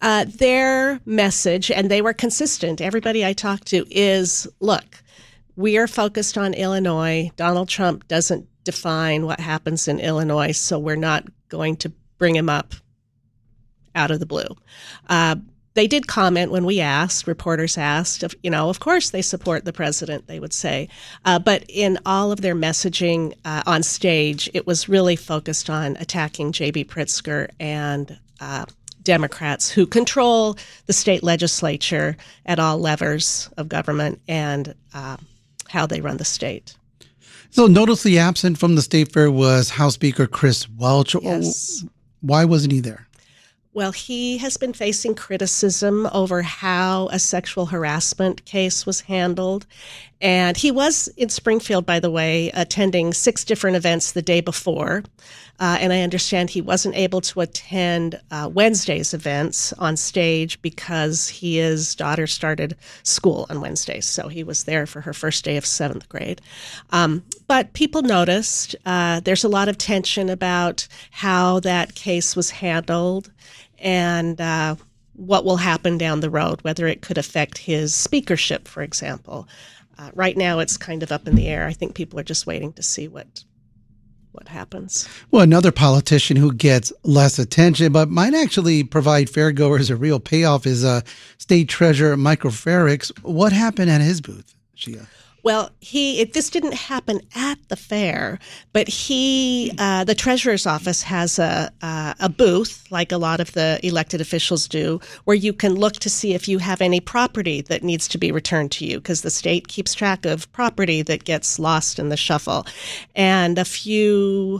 Their message, and they were consistent, everybody I talked to, is, look, we are focused on Illinois. Donald Trump doesn't define what happens in Illinois, so we're not going to bring him up out of the blue. They did comment when we asked, reporters asked, of course they support the president, they would say. But in all of their messaging on stage, it was really focused on attacking J.B. Pritzker and Democrats who control the state legislature at all levers of government and how they run the state. So noticeably absent from the State Fair was House Speaker Chris Welch. Yes. Why wasn't he there? Well, he has been facing criticism over how a sexual harassment case was handled. And he was in Springfield, by the way, attending 6 different events the day before. And I understand he wasn't able to attend Wednesday's events on stage because his daughter started school on Wednesdays. So he was there for her first day of 7th grade. But people noticed there's a lot of tension about how that case was handled and what will happen down the road, whether it could affect his speakership, for example. Right now, it's kind of up in the air. I think people are just waiting to see what happens. Well, another politician who gets less attention but might actually provide fairgoers a real payoff is State Treasurer Michael Frerichs. What happened at his booth, Shia? Well, this didn't happen at the fair, but the treasurer's office has a booth, like a lot of the elected officials do, where you can look to see if you have any property that needs to be returned to you, because the state keeps track of property that gets lost in the shuffle. And a few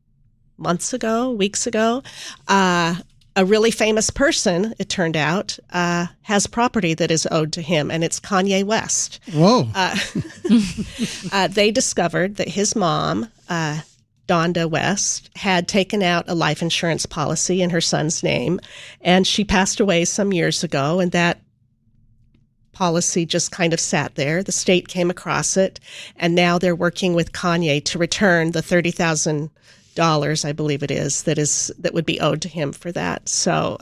weeks ago, a really famous person, it turned out, has property that is owed to him, and it's Kanye West. Whoa. They discovered that his mom, Donda West, had taken out a life insurance policy in her son's name, and she passed away some years ago, and that policy just kind of sat there. The state came across it, and now they're working with Kanye to return the $30,000, I believe it is, that would be owed to him for that. So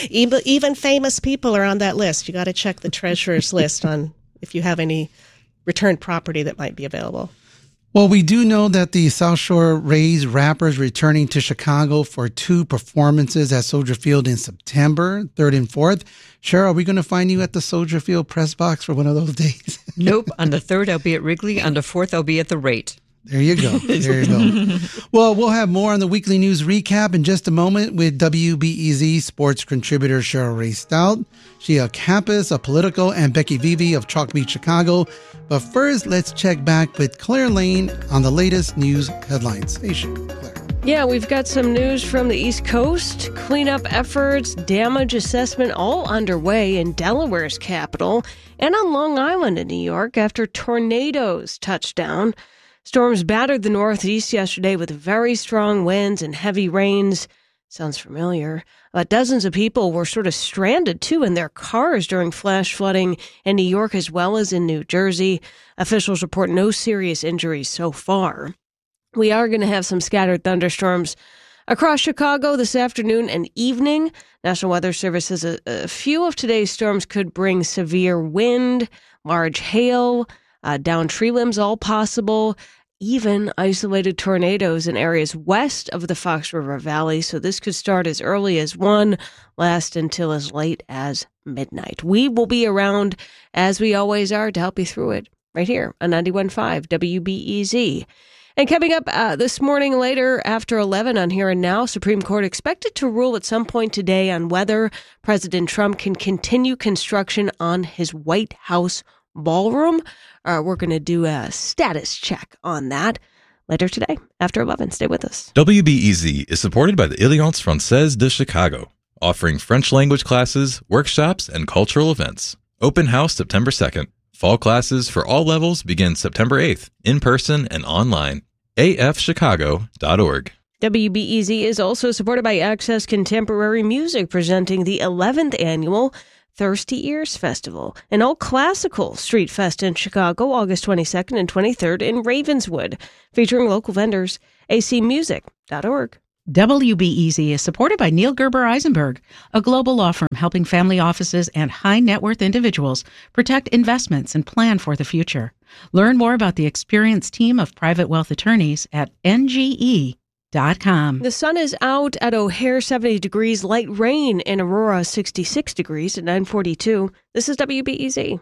even famous people are on that list. You got to check the treasurer's list on if you have any returned property that might be available. Well, we do know that the South Shore Rays rappers returning to Chicago for 2 performances at Soldier Field in September, 3rd and 4th. Cheryl, are we going to find you at the Soldier Field press box for one of those days? Nope. On the 3rd, I'll be at Wrigley. On the 4th, I'll be at the Rate. There you go. There you go. Well, we'll have more on the weekly news recap in just a moment with WBEZ sports contributor Cheryl Ray Stout, Shia Kappas of Politico, and Becky Vivi of Chalk Beat Chicago. But first, let's check back with Claire Lane on the latest news headlines. Hey, Claire. Yeah, we've got some news from the East Coast. Cleanup efforts, damage assessment all underway in Delaware's capital and on Long Island in New York after tornadoes touched down. Storms battered the Northeast yesterday with very strong winds and heavy rains. Sounds familiar. Dozens of people were sort of stranded, too, in their cars during flash flooding in New York as well as in New Jersey. Officials report no serious injuries so far. We are going to have some scattered thunderstorms across Chicago this afternoon and evening. National Weather Service says a few of today's storms could bring severe wind, large hail, down tree limbs, all possible, even isolated tornadoes in areas west of the Fox River Valley. So this could start as early as 1, last until as late as midnight. We will be around, as we always are, to help you through it right here on 91.5 WBEZ. And coming up this morning later after 11 on Here and Now, Supreme Court expected to rule at some point today on whether President Trump can continue construction on his White House ballroom. We're going to do a status check on that later today after 11. Stay with us. WBEZ is supported by the Alliance Française de Chicago, offering French language classes, workshops, and cultural events. Open house September 2nd. Fall classes for all levels begin September 8th, in person and online. afchicago.org. WBEZ is also supported by Access Contemporary Music, presenting the 11th annual Thirsty Ears Festival, an all-classical street fest in Chicago, August 22nd and 23rd in Ravenswood, featuring local vendors. acmusic.org. WBEZ is supported by Neil Gerber Eisenberg, a global law firm helping family offices and high net worth individuals protect investments and plan for the future. Learn more about the experienced team of private wealth attorneys at NGE.com. The sun is out at O'Hare, 70 degrees, light rain in Aurora, 66 degrees at 9:42. This is WBEZ.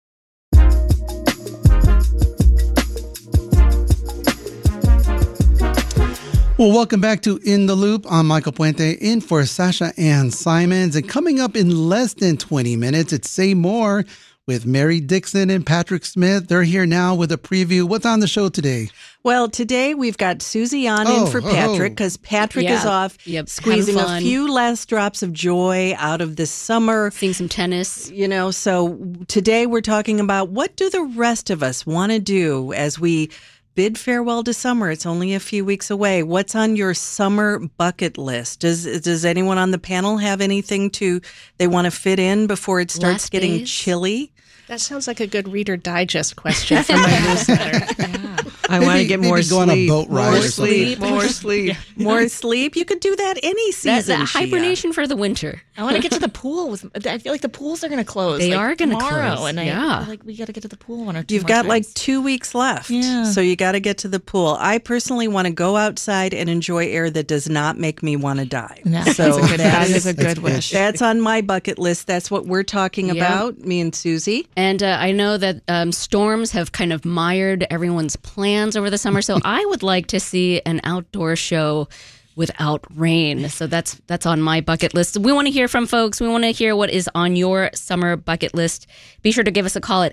Well, welcome back to In the Loop. I'm Michael Puente, in for Sasha Ann Simons. And coming up in less than 20 minutes, it's Say More with Mary Dixon and Patrick Smith. They're here now with a preview. What's on the show today? Well, today we've got Susie on in for Patrick because Patrick is off squeezing a few last drops of joy out of this summer. Seeing some tennis. You know, so today we're talking about what do the rest of us want to do as we bid farewell to summer. It's only a few weeks away. What's on your summer bucket list? Does anyone on the panel have anything they want to fit in before it starts getting chilly? That sounds like a good Reader Digest question for my newsletter. I want to get more sleep. Go on a boat ride more sleep. More sleep. More sleep. You could do that any season. That hibernation for the winter. I want to get to the pool. I feel like the pools are going to close. They are going to close. And I feel like we got to get to the pool 1 or 2 You've got like 2 weeks left. Yeah. So you got to get to the pool. I personally want to go outside and enjoy air that does not make me want to die. That is a good wish. That's on my bucket list. That's what we're talking about, me and Susie. And I know that storms have kind of mired everyone's plans over the summer. So I would like to see an outdoor show without rain. So that's on my bucket list. We want to hear from folks. We want to hear what is on your summer bucket list. Be sure to give us a call at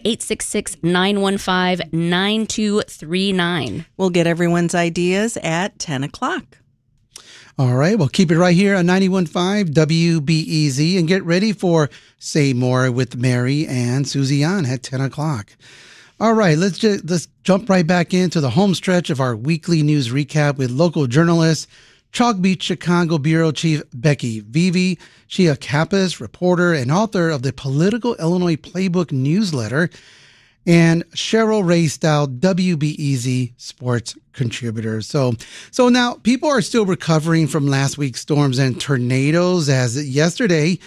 866-915-9239. We'll get everyone's ideas at 10 o'clock. All right. Well, keep it right here on 91.5 WBEZ and get ready for Say More with Mary and Susie on at 10 o'clock. All right. Let's jump right back into the home stretch of our weekly news recap with local journalist, Chalk Beach Chicago Bureau Chief Becky Vivi. She a Kappas, reporter, and author of the Political Illinois Playbook newsletter, and Cheryl Ray Stout, WBEZ sports contributor. So now people are still recovering from last week's storms and tornadoes, as yesterday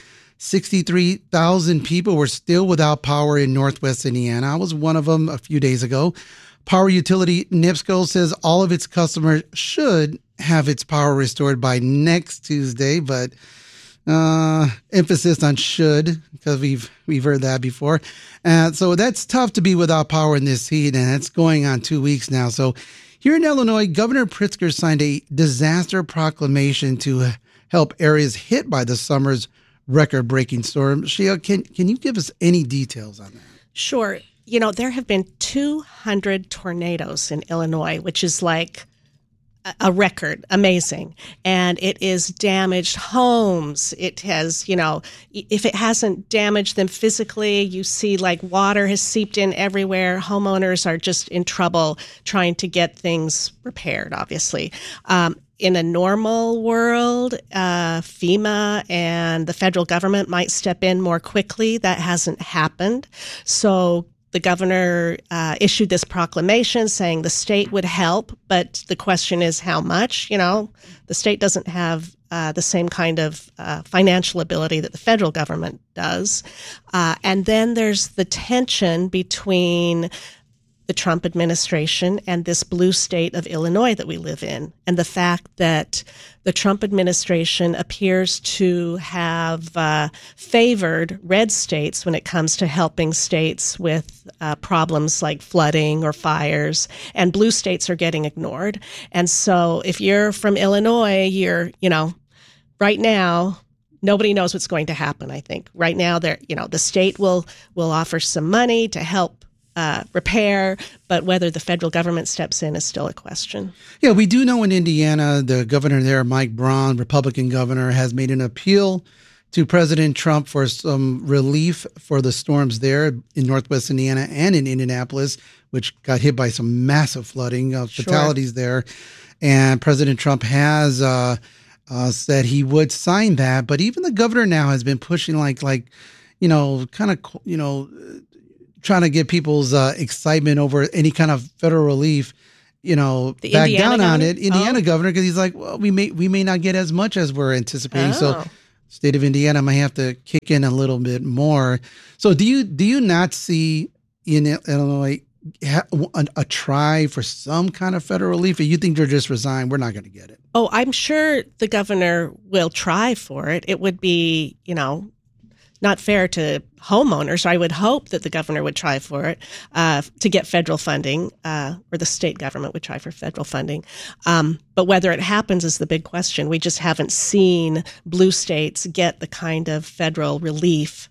63,000 people were still without power in Northwest Indiana. I was one of them a few days ago. Power utility NIPSCO says all of its customers should have its power restored by next Tuesday, but emphasis on should, because we've heard that before. So that's tough to be without power in this heat, and it's going on 2 weeks now. So here in Illinois, Governor Pritzker signed a disaster proclamation to help areas hit by the summer's record-breaking storm. Shia, can you give us any details on that? Sure. You know, there have been 200 tornadoes in Illinois, which is like a record, amazing. And it is damaged homes. It has, if it hasn't damaged them physically, you see like water has seeped in everywhere. Homeowners are just in trouble trying to get things repaired, obviously. In a normal world, FEMA and the federal government might step in more quickly. That hasn't happened. So the governor issued this proclamation saying the state would help, but the question is how much? The state doesn't have the same kind of financial ability that the federal government does. And then there's the tension between the Trump administration and this blue state of Illinois that we live in, and the fact that the Trump administration appears to have favored red states when it comes to helping states with problems like flooding or fires, and blue states are getting ignored. And so if you're from Illinois, right now, nobody knows what's going to happen, I think. Right now, the state will offer some money to help repair, but whether the federal government steps in is still a question. Yeah, we do know in Indiana, the governor there, Mike Braun, Republican governor, has made an appeal to President Trump for some relief for the storms there in Northwest Indiana and in Indianapolis, which got hit by some massive flooding, fatalities there. And President Trump has said he would sign that, but even the governor now has been pushing trying to get people's excitement over any kind of federal relief. The back Indiana down on governor? it. Indiana governor, because he's like, well, we may not get as much as we're anticipating. So Oh. state of Indiana might have to kick in a little bit more. So do you not see in Illinois a try for some kind of federal relief, or you think they're just resigned? We're not going to get it. Oh, I'm sure the governor will try for it. It would be, not fair to homeowners. I would hope that the governor would try for it to get federal funding, or the state government would try for federal funding. But whether it happens is the big question. We just haven't seen blue states get the kind of federal relief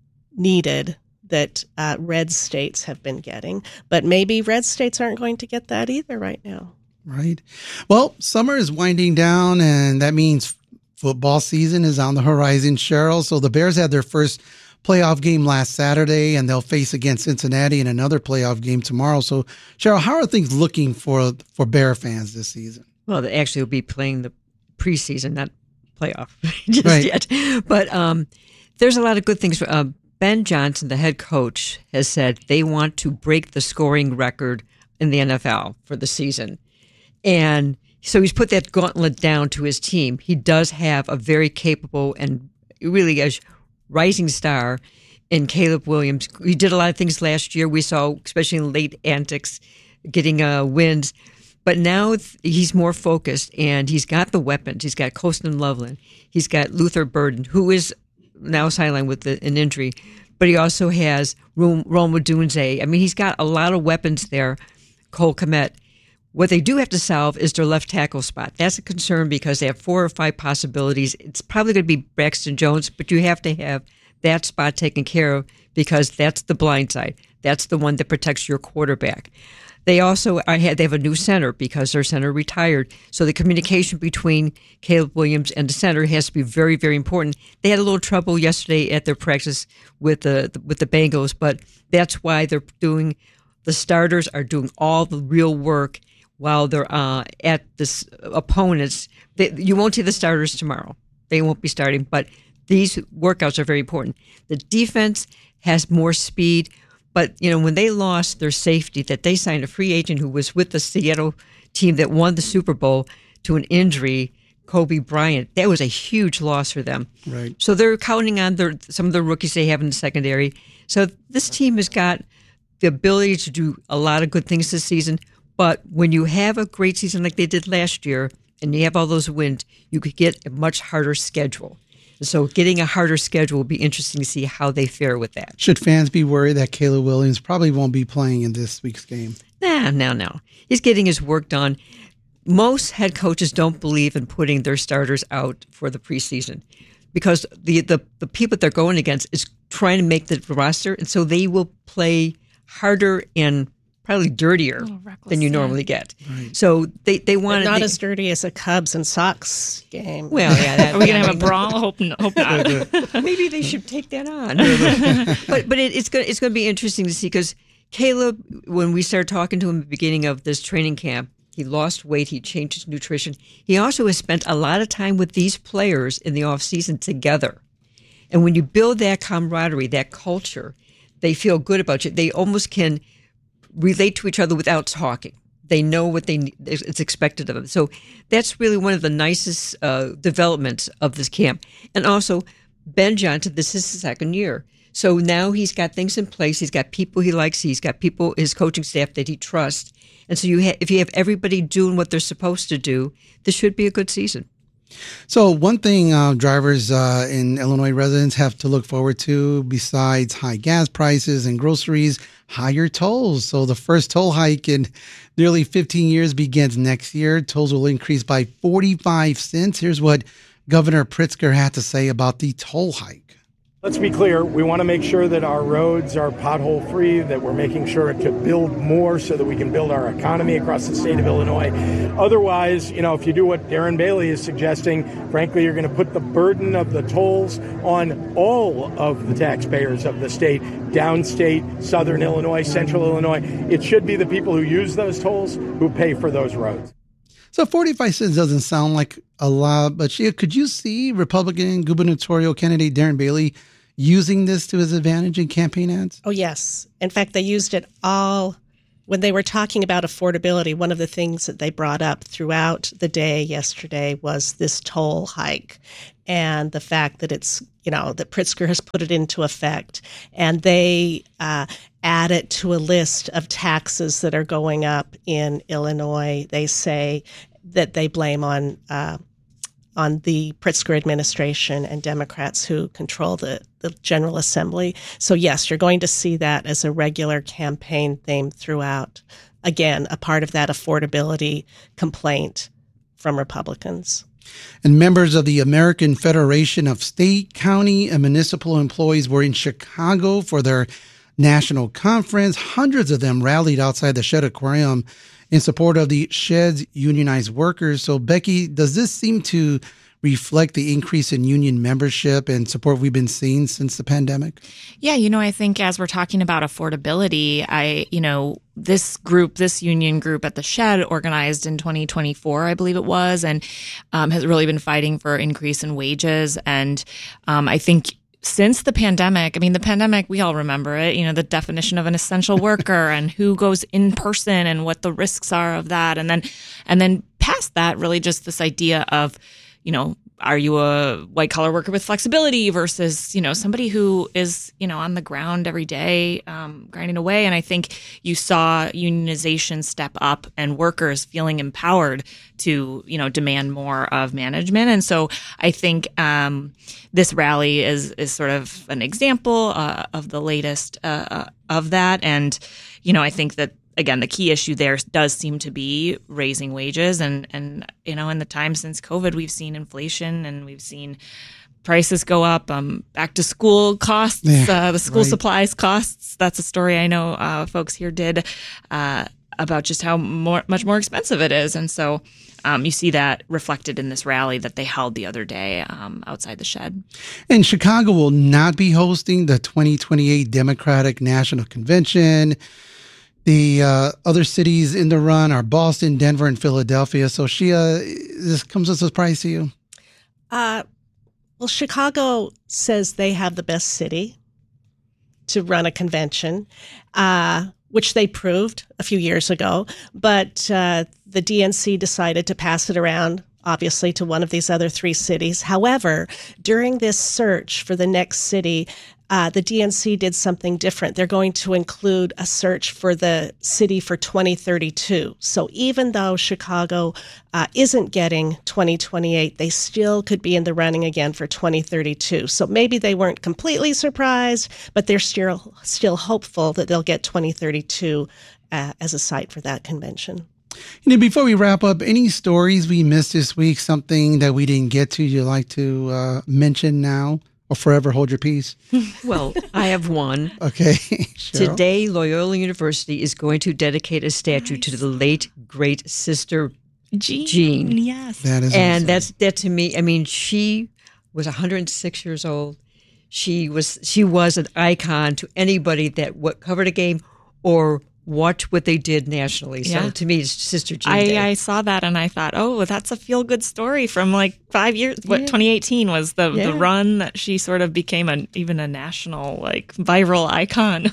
needed that red states have been getting. But maybe red states aren't going to get that either right now. Right. Well, summer is winding down, and that means football season is on the horizon, Cheryl. So the Bears had their first playoff game last Saturday, and they'll face against Cincinnati in another playoff game tomorrow. So, Cheryl, how are things looking for Bear fans this season? Well, they actually will be playing the preseason, not playoff just Right. yet. But there's a lot of good things. Ben Johnson, the head coach, has said they want to break the scoring record in the NFL for the season. And so he's put that gauntlet down to his team. He does have a very capable and really a rising star in Caleb Williams. He did a lot of things last year. We saw, especially in late antics, getting wins. But now he's more focused, and he's got the weapons. He's got Colston Loveland. He's got Luther Burden, who is now sidelined with an injury. But he also has Rome Odunze. I mean, he's got a lot of weapons there, Cole Kmet. What they do have to solve is their left tackle spot. That's a concern because they have 4 or 5 possibilities. It's probably going to be Braxton Jones, but you have to have that spot taken care of because that's the blind side. That's the one that protects your quarterback. They also they have a new center because their center retired. So the communication between Caleb Williams and the center has to be very, very important. They had a little trouble yesterday at their practice with the Bengals, but that's why the starters are doing all the real work while they're at this opponents. You won't see the starters tomorrow. They won't be starting, but these workouts are very important. The defense has more speed, but when they lost their safety, that they signed a free agent who was with the Seattle team that won the Super Bowl to an injury, Kobe Bryant, that was a huge loss for them. Right. So they're counting on some of the rookies they have in the secondary. So this team has got the ability to do a lot of good things this season. But when you have a great season like they did last year and you have all those wins, you could get a much harder schedule. So getting a harder schedule will be interesting to see how they fare with that. Should fans be worried that Caleb Williams probably won't be playing in this week's game? No. He's getting his work done. Most head coaches don't believe in putting their starters out for the preseason because the people they're going against is trying to make the roster, and so they will play harder and probably dirtier than you normally get. Right. So they want not as dirty as a Cubs and Sox game. Well, yeah. Are we going to have a brawl? Hope not. Maybe they should take that on. but it's going to be interesting to see because Caleb, when we started talking to him at the beginning of this training camp, he lost weight. He changed his nutrition. He also has spent a lot of time with these players in the off season together. And when you build that camaraderie, that culture, they feel good about you. They almost can relate to each other without talking. They know what it's expected of them. So that's really one of the nicest developments of this camp. And also, Ben Johnson, this is his second year. So now he's got things in place. He's got people he likes. He's got people, his coaching staff that he trusts. And so if you have everybody doing what they're supposed to do, this should be a good season. So one thing drivers in Illinois residents have to look forward to besides high gas prices and groceries, higher tolls. So the first toll hike in nearly 15 years begins next year. Tolls will increase by 45 cents. Here's what Governor Pritzker had to say about the toll hike. Let's be clear, we want to make sure that our roads are pothole free, that we're making sure to build more so that we can build our economy across the state of Illinois. Otherwise, if you do what Darren Bailey is suggesting, frankly, you're going to put the burden of the tolls on all of the taxpayers of the state, downstate, southern Illinois, central Illinois. It should be the people who use those tolls who pay for those roads. So 45 cents doesn't sound like a lot, but could you see Republican gubernatorial candidate Darren Bailey using this to his advantage in campaign ads? Oh, yes. In fact, they used it all when they were talking about affordability, one of the things that they brought up throughout the day yesterday was this toll hike and the fact that it's, that Pritzker has put it into effect. And they add it to a list of taxes that are going up in Illinois. They say that they blame on the Pritzker administration and Democrats who control the General Assembly. So, yes, you're going to see that as a regular campaign theme throughout. Again, a part of that affordability complaint from Republicans. And members of the American Federation of State, County, and Municipal Employees were in Chicago for their national conference. Hundreds of them rallied outside the Shedd Aquarium in support of the Shedd's unionized workers. So, Becky, does this seem to reflect the increase in union membership and support we've been seeing since the pandemic? Yeah, I think as we're talking about affordability, this union group at the Shedd organized in 2024, I believe it was, and has really been fighting for increase in wages. And I think since the pandemic, we all remember it, the definition of an essential worker and who goes in person and what the risks are of that. And then past that, really just this idea of, are you a white collar worker with flexibility versus, somebody who is, on the ground every day, grinding away. And I think you saw unionization step up and workers feeling empowered to, demand more of management. And so I think this rally is sort of an example of the latest of that. And, I think that, again, the key issue there does seem to be raising wages. And in the time since COVID, we've seen inflation and we've seen prices go up, back to school costs, the school supplies costs. That's a story I know folks here did about just how much more expensive it is. And so you see that reflected in this rally that they held the other day outside the Shedd. And Chicago will not be hosting the 2028 Democratic National Convention. The other cities in the run are Boston, Denver, and Philadelphia. So, Shia, this comes as a surprise to you? Well, Chicago says they have the best city to run a convention, which they proved a few years ago. But the DNC decided to pass it around, obviously, to one of these other three cities. However, during this search for the next city, the DNC did something different. They're going to include a search for the city for 2032. So even though Chicago isn't getting 2028, they still could be in the running again for 2032. So maybe they weren't completely surprised, but they're still hopeful that they'll get 2032 as a site for that convention. Before we wrap up, any stories we missed this week, something that we didn't get to you'd like to mention now? Or forever hold your peace? Well, I have one. Okay. Cheryl? Today, Loyola University is going to dedicate a statue to the late, great Sister Jean. Yes. That is and awesome. that to me, she was 106 years old. She was an icon to anybody that covered a game or watch what they did nationally. So to me, it's Sister Jean Day. I saw that and I thought, oh, that's a feel-good story from like 5 years. What 2018 was the run that she sort of became even a national viral icon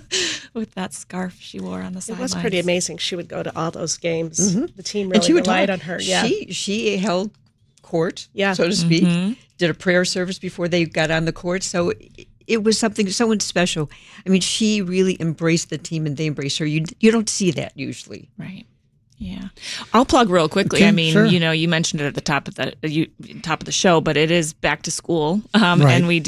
with that scarf she wore on the sidelines. It was pretty amazing. She would go to all those games. Mm-hmm. The team really relied on her. Yeah, she held court, so to speak. Did a prayer service before they got on the court. So it was something so special. I mean, she really embraced the team and they embraced her. You don't see that usually. Right. Yeah. I'll plug real quickly. Okay, I mean, sure. You mentioned it at the top of the show, but it is back to school. Right. And we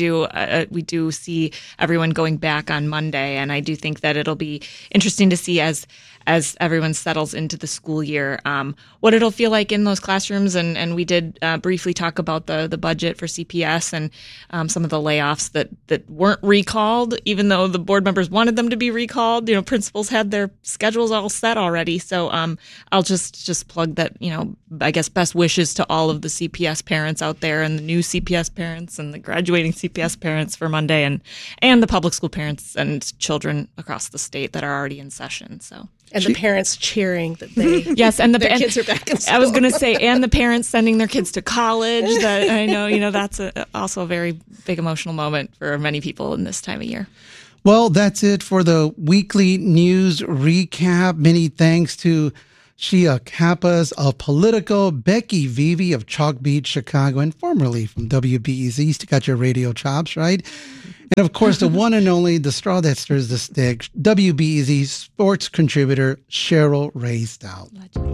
do see everyone going back on Monday. And I do think that it'll be interesting to see as everyone settles into the school year, what it'll feel like in those classrooms. And we did briefly talk about the budget for CPS and some of the layoffs that weren't recalled, even though the board members wanted them to be recalled. Principals had their schedules all set already. So I'll just plug that, I guess best wishes to all of the CPS parents out there and the new CPS parents and the graduating CPS parents for Monday and the public school parents and children across the state that are already in session. So. And the parents cheering that they and their kids are back in school. I was going to say, and the parents sending their kids to college. That I know, that's also a very big emotional moment for many people in this time of year. Well, that's it for the weekly news recap. Many thanks to Shia Kappas of Politico, Becky Vivi of Chalk Beach, Chicago, and formerly from WBEZ. You still got your radio chops, right? And of course, the one and only, the straw that stirs the stick, WBEZ sports contributor Cheryl Ray Stout.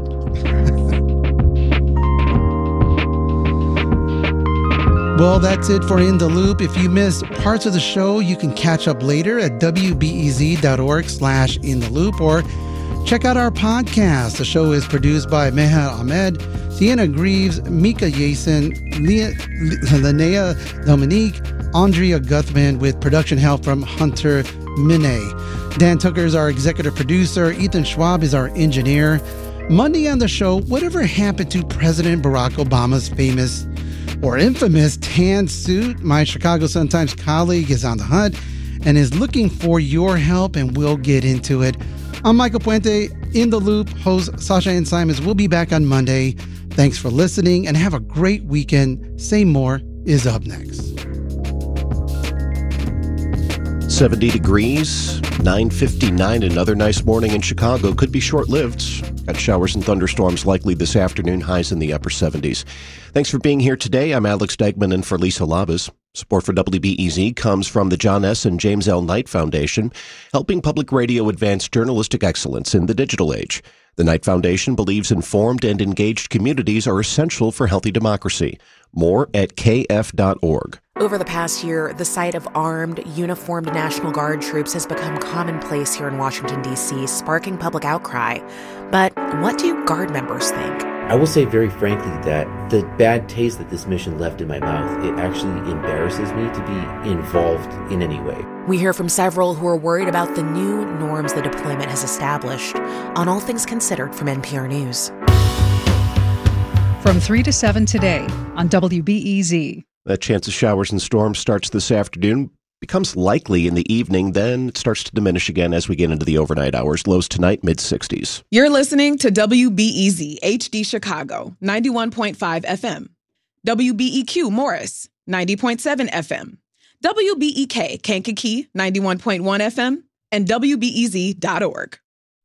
Well, that's it for In the Loop. If you missed parts of the show, you can catch up later at wbez.org/intheloop or check out our podcast. The show is produced by Meher Ahmed, Sienna Greaves, Mika Yason, Linnea Dominique, Andrea Guthman, with production help from Hunter Minay. Dan Tucker is our executive producer. Ethan Schwab is our engineer. Monday on the show, whatever happened to President Barack Obama's famous or infamous tan suit? My Chicago Sun-Times colleague is on the hunt and is looking for your help, and we'll get into it. I'm Michael Puente. In the Loop host Sasha Ann Simons will be back on Monday. Thanks for listening and have a great weekend. Say More is up next. 70 degrees, 9:59. Another nice morning in Chicago. Could be short-lived. Got showers and thunderstorms likely this afternoon, highs in the upper 70s. Thanks for being here today. I'm Alex Degman in for Lisa Labas. Support for WBEZ comes from the John S. and James L. Knight Foundation, helping public radio advance journalistic excellence in the digital age. The Knight Foundation believes informed and engaged communities are essential for healthy democracy. More at kf.org. Over the past year, the sight of armed, uniformed National Guard troops has become commonplace here in Washington, D.C., sparking public outcry. But what do Guard members think? I will say very frankly that the bad taste that this mission left in my mouth, it actually embarrasses me to be involved in any way. We hear from several who are worried about the new norms the deployment has established. On All Things Considered from NPR News. From 3 to 7 today on WBEZ. That chance of showers and storms starts this afternoon, becomes likely in the evening, then it starts to diminish again as we get into the overnight hours. Lows tonight, mid-60s. You're listening to WBEZ HD Chicago, 91.5 FM. WBEQ Morris, 90.7 FM. WBEK Kankakee, 91.1 FM. And WBEZ.org.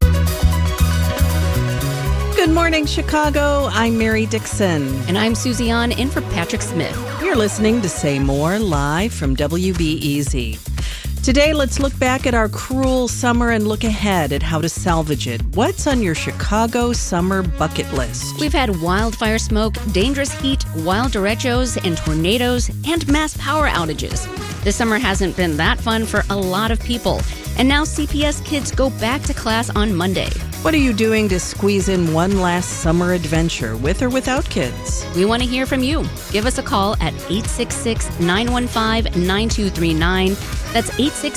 Good morning, Chicago. I'm Mary Dixon. And I'm Susie An, in for Patrick Smith. You're listening to Say More, live from WBEZ. Today, let's look back at our cruel summer and look ahead at how to salvage it. What's on your Chicago summer bucket list? We've had wildfire smoke, dangerous heat, wild derechos and tornadoes, and mass power outages. This summer hasn't been that fun for a lot of people. And now CPS kids go back to class on Monday. What are you doing to squeeze in one last summer adventure, with or without kids? We want to hear from you. Give us a call at 866-915-9239. That's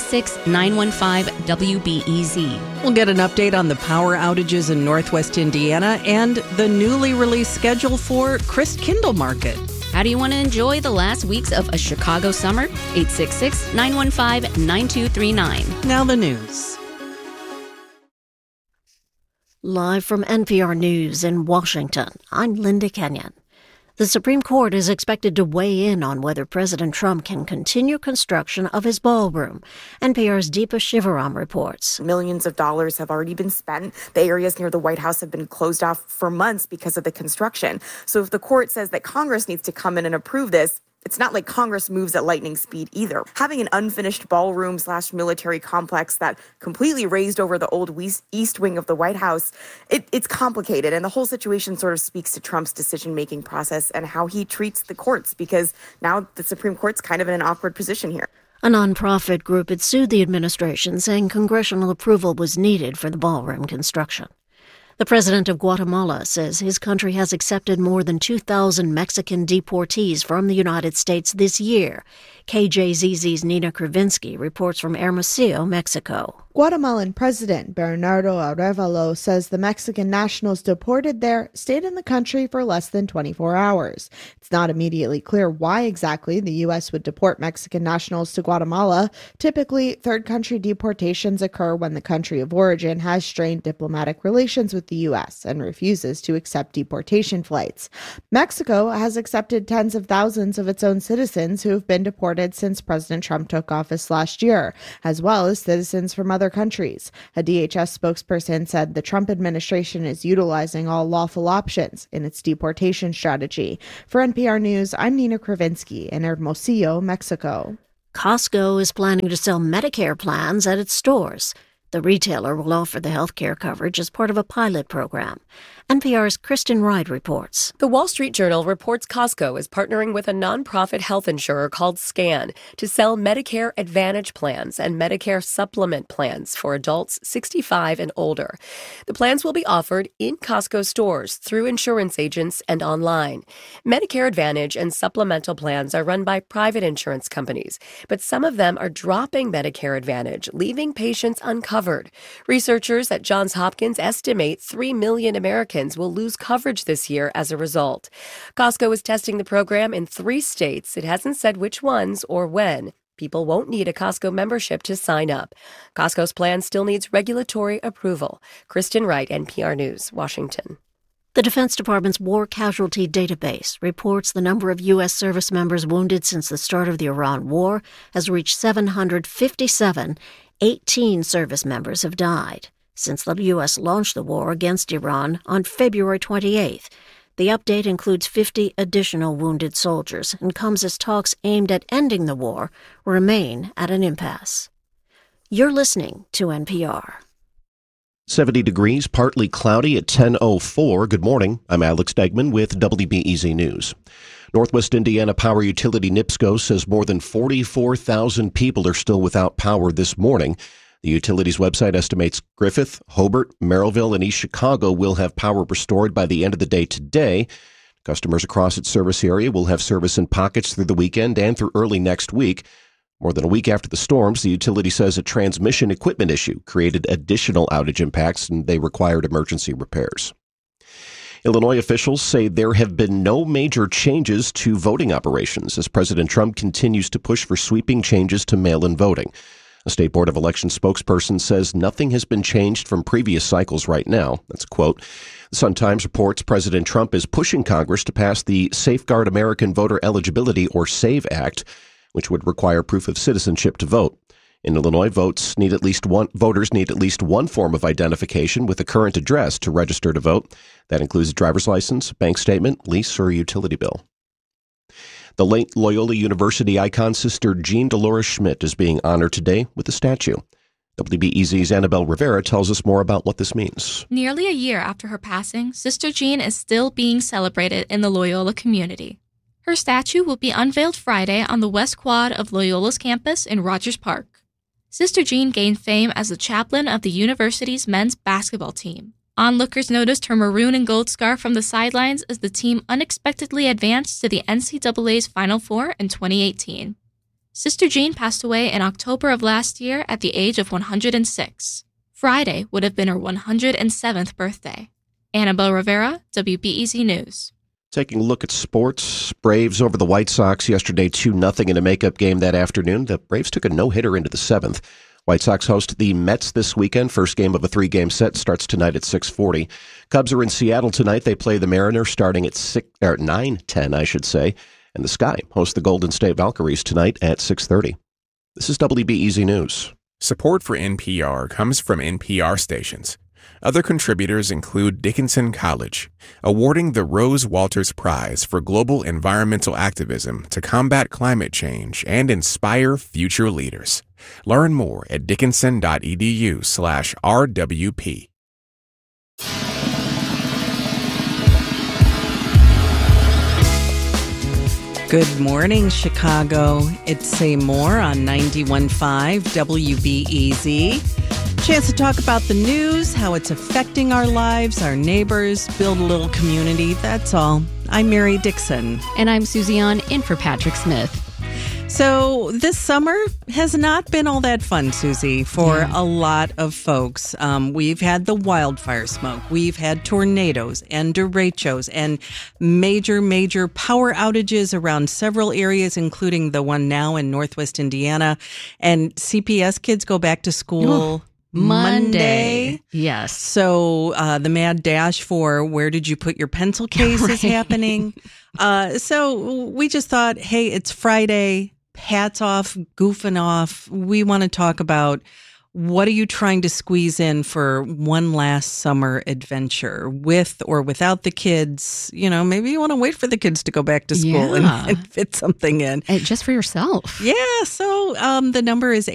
866-915-WBEZ. We'll get an update on the power outages in Northwest Indiana and the newly released schedule for Christkindl Market. How do you want to enjoy the last weeks of a Chicago summer? 866-915-9239. Now the news. Live from NPR News in Washington, I'm Linda Kenyon. The Supreme Court is expected to weigh in on whether President Trump can continue construction of his ballroom. NPR's Deepa Shivaram reports. Millions of dollars have already been spent. The areas near the White House have been closed off for months because of the construction. So if the court says that Congress needs to come in and approve this, it's not like Congress moves at lightning speed either. Having an unfinished ballroom/military complex that completely raised over the old east wing of the White House, it's complicated. And the whole situation sort of speaks to Trump's decision-making process and how he treats the courts, because now the Supreme Court's kind of in an awkward position here. A nonprofit group had sued the administration, saying congressional approval was needed for the ballroom construction. The president of Guatemala says his country has accepted more than 2,000 Mexican deportees from the United States this year. KJZZ's Nina Kravinsky reports from Hermosillo, Mexico. Guatemalan President Bernardo Arévalo says the Mexican nationals deported there stayed in the country for less than 24 hours. It's not immediately clear why exactly the U.S. would deport Mexican nationals to Guatemala. Typically, third country deportations occur when the country of origin has strained diplomatic relations with the U.S. and refuses to accept deportation flights. Mexico has accepted tens of thousands of its own citizens who have been deported since President Trump took office last year, as well as citizens from other countries. A DHS spokesperson said the Trump administration is utilizing all lawful options in its deportation strategy. For NPR News, I'm Nina Kravinsky in Hermosillo, Mexico. Costco is planning to sell Medicare plans at its stores. The retailer will offer the health care coverage as part of a pilot program. NPR's Kristen Wright reports. The Wall Street Journal reports Costco is partnering with a nonprofit health insurer called SCAN to sell Medicare Advantage plans and Medicare Supplement plans for adults 65 and older. The plans will be offered in Costco stores through insurance agents and online. Medicare Advantage and supplemental plans are run by private insurance companies, but some of them are dropping Medicare Advantage, leaving patients uncovered. Researchers at Johns Hopkins estimate 3 million Americans will lose coverage this year as a result. Costco is testing the program in 3 states. It hasn't said which ones or when. People won't need a Costco membership to sign up. Costco's plan still needs regulatory approval. Kristen Wright, NPR News, Washington. The Defense Department's War Casualty Database reports the number of U.S. service members wounded since the start of the Iran war has reached 757. 18 service members have died since the U.S. launched the war against Iran on February 28th. The update includes 50 additional wounded soldiers and comes as talks aimed at ending the war remain at an impasse. You're listening to NPR. 70 degrees, partly cloudy at 10:04. Good morning. I'm Alex Degman with WBEZ News. Northwest Indiana Power Utility NIPSCO says more than 44,000 people are still without power this morning. The utility's website estimates Griffith, Hobart, Merrillville, and East Chicago will have power restored by the end of the day today. Customers across its service area will have service in pockets through the weekend and through early next week. More than a week after the storms, the utility says a transmission equipment issue created additional outage impacts and they required emergency repairs. Illinois officials say there have been no major changes to voting operations as President Trump continues to push for sweeping changes to mail-in voting. A State Board of Elections spokesperson says nothing has been changed from previous cycles right now. That's a quote. The Sun-Times reports President Trump is pushing Congress to pass the Safeguard American Voter Eligibility, or SAVE Act, which would require proof of citizenship to vote. In Illinois, voters need at least one form of identification with a current address to register to vote. That includes a driver's license, bank statement, lease, or utility bill. The late Loyola University icon Sister Jean Dolores Schmidt is being honored today with a statue. WBEZ's Annabelle Rivera tells us more about what this means. Nearly a year after her passing, Sister Jean is still being celebrated in the Loyola community. Her statue will be unveiled Friday on the West Quad of Loyola's campus in Rogers Park. Sister Jean gained fame as the chaplain of the university's men's basketball team. Onlookers noticed her maroon and gold scarf from the sidelines as the team unexpectedly advanced to the NCAA's Final Four in 2018. Sister Jean passed away in October of last year at the age of 106. Friday would have been her 107th birthday. Annabelle Rivera, WBEZ News. Taking a look at sports, Braves over the White Sox yesterday 2-0 in a makeup game that afternoon. The Braves took a no-hitter into the 7th. White Sox host the Mets this weekend. First game of a 3-game set starts tonight at 6:40. Cubs are in Seattle tonight. They play the Mariners starting at 9:10, I should say. And the Sky hosts the Golden State Valkyries tonight at 6:30. This is WBEZ News. Support for NPR comes from NPR stations. Other contributors include Dickinson College, awarding the Rose Walters Prize for Global Environmental Activism to combat climate change and inspire future leaders. Learn more at dickinson.edu/RWP. Good morning, Chicago. It's Say More on 91.5 WBEZ. Chance to talk about the news, how it's affecting our lives, our neighbors, build a little community. That's all. I'm Mary Dixon. And I'm Susie An, in for Patrick Smith. So this summer has not been all that fun, Susie, for a lot of folks. We've had the wildfire smoke. We've had tornadoes and derechos and major power outages around several areas, including the one now in Northwest Indiana. And CPS kids go back to school Monday. Yes. So the mad dash for where did you put your pencil case is happening. So we just thought, hey, it's Friday. Hats off, goofing off. We want to talk about what are you trying to squeeze in for one last summer adventure with or without the kids. You know, maybe you want to wait for the kids to go back to school and fit something in. And just for yourself. Yeah. So the number is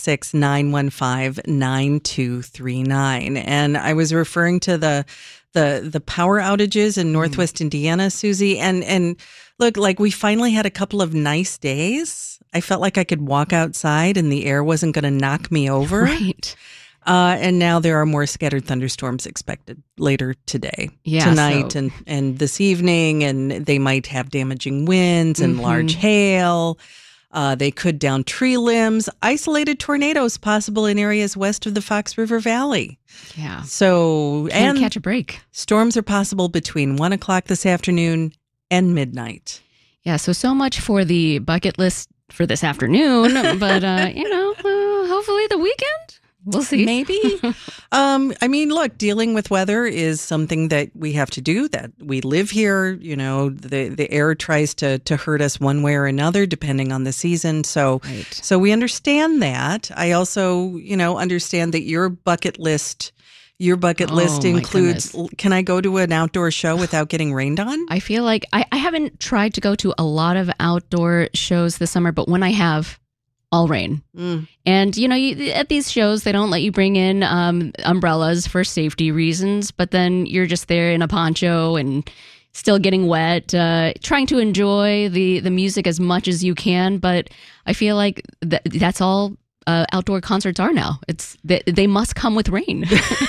866-915-9239. And I was referring to the power outages in Northwest Indiana, Susie. And look, like we finally had a couple of nice days. I felt like I could walk outside and the air wasn't going to knock me over. Right. And now there are more scattered thunderstorms expected later today, tonight, and this evening. And they might have damaging winds and large hail. They could down tree limbs. Isolated tornadoes possible in areas west of the Fox River Valley. Yeah. So Can't catch a break. Storms are possible between 1 o'clock this afternoon and midnight. Yeah. So much for the bucket list for this afternoon. But, hopefully the weekend. We'll see. Maybe. I mean, look, dealing with weather is something that we have to do, that we live here. You know, the air tries to hurt us one way or another, depending on the season. So we understand that. I also, understand that your bucket list includes, can I go to an outdoor show without getting rained on? I feel like I haven't tried to go to a lot of outdoor shows this summer, but when I have, all rain. And, at these shows, they don't let you bring in umbrellas for safety reasons, but then you're just there in a poncho and still getting wet, trying to enjoy the music as much as you can. But I feel like that's all outdoor concerts are now. They must come with rain.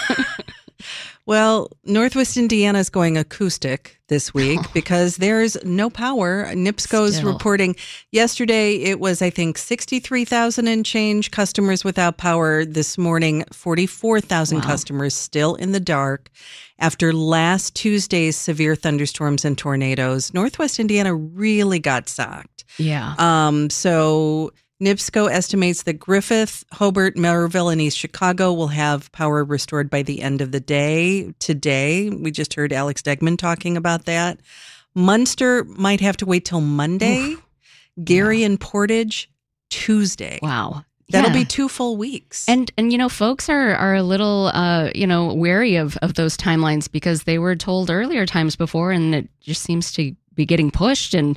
Well, Northwest Indiana is going acoustic this week because there's no power. NIPSCO's reporting yesterday it was, I think, 63,000 and change customers without power. This morning, 44,000 customers still in the dark after last Tuesday's severe thunderstorms and tornadoes. Northwest Indiana really got socked. Yeah. So NIPSCO estimates that Griffith, Hobart, Merrillville, and East Chicago will have power restored by the end of the day. Today, we just heard Alex Degman talking about that. Munster might have to wait till Monday. Gary and Portage, Tuesday. Wow. That'll be 2 full weeks. And folks are a little, wary of those timelines because they were told earlier times before, and it just seems to be getting pushed. And,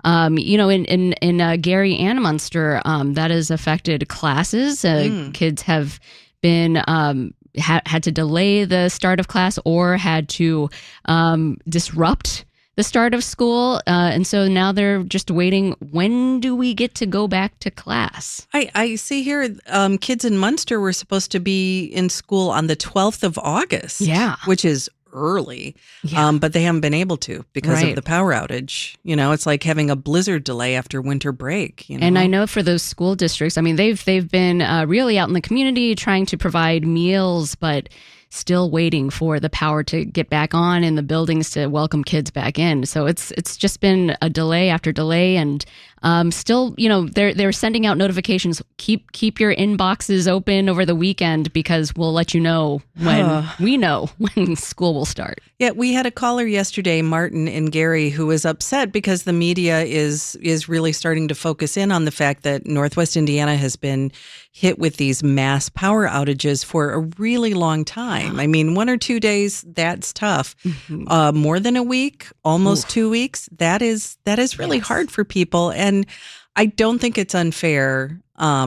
in Gary and Munster, that has affected classes. Kids have been had to delay the start of class or had to disrupt the start of school. And so now they're just waiting. When do we get to go back to class? I see here kids in Munster were supposed to be in school on the 12th of August. Yeah. Which is early, but they haven't been able to because of the power outage. It's like having a blizzard delay after winter break. And I know for those school districts, I mean, they've been really out in the community trying to provide meals, but still waiting for the power to get back on and the buildings to welcome kids back in. So it's just been a delay after delay, and still, they're sending out notifications. Keep your inboxes open over the weekend because we'll let you know when we know when school will start. Yeah, we had a caller yesterday, Martin in Gary, who was upset because the media is really starting to focus in on the fact that Northwest Indiana has been hit with these mass power outages for a really long time. I mean, 1 or 2 days, that's tough. More than a week, almost 2 weeks, that is really hard for people. And I don't think it's unfair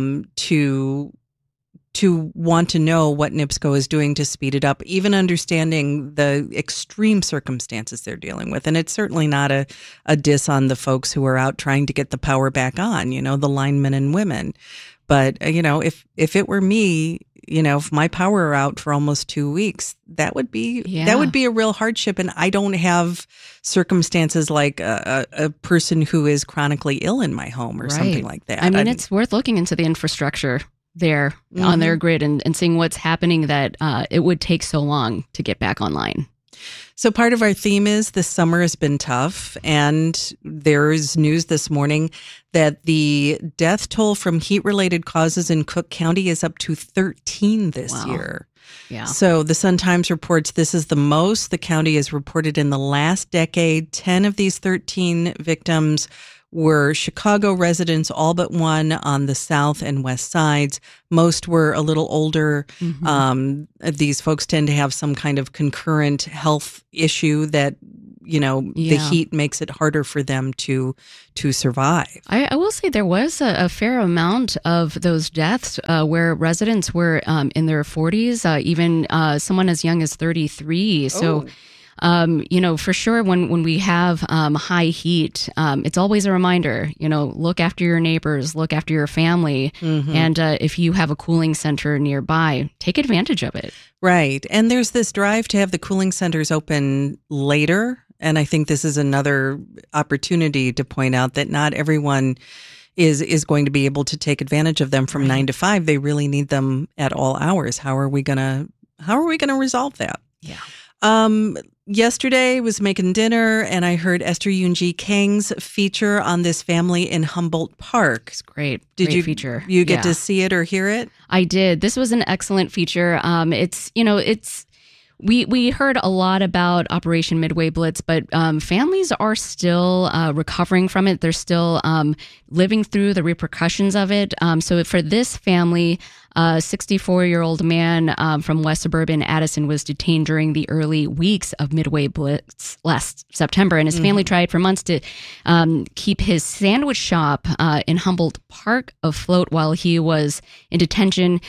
to want to know what NIPSCO is doing to speed it up, even understanding the extreme circumstances they're dealing with. And it's certainly not a diss on the folks who are out trying to get the power back on, the linemen and women. But, if it were me, if my power were out for almost 2 weeks, that would be a real hardship. And I don't have circumstances like a person who is chronically ill in my home or something like that. I mean, it's worth looking into the infrastructure there on their grid and seeing what's happening that it would take so long to get back online. So part of our theme is this summer has been tough, and there's news this morning that the death toll from heat-related causes in Cook County is up to 13 this year. Yeah. So the Sun-Times reports this is the most the county has reported in the last decade. 10 of these 13 victims were Chicago residents, all but one on the south and west sides. Most were a little older. These folks tend to have some kind of concurrent health issue that, the heat makes it harder for them to survive. I will say there was a fair amount of those deaths where residents were in their 40s, even someone as young as 33. So for sure, when we have high heat, it's always a reminder, look after your neighbors, look after your family. And if you have a cooling center nearby, take advantage of it. Right. And there's this drive to have the cooling centers open later. And I think this is another opportunity to point out that not everyone is going to be able to take advantage of them from 9 to 5. They really need them at all hours. How are we gonna resolve that? Yeah. Yesterday was making dinner, and I heard Esther Yoon-Ji Kang's feature on this family in Humboldt Park. It's great. Did great feature. You get to see it or hear it? I did. This was an excellent feature. We heard a lot about Operation Midway Blitz, but families are still recovering from it. They're still living through the repercussions of it. So for this family, a 64-year-old man from West Suburban Addison was detained during the early weeks of Midway Blitz last September, and his family tried for months to keep his sandwich shop in Humboldt Park afloat while he was in detention.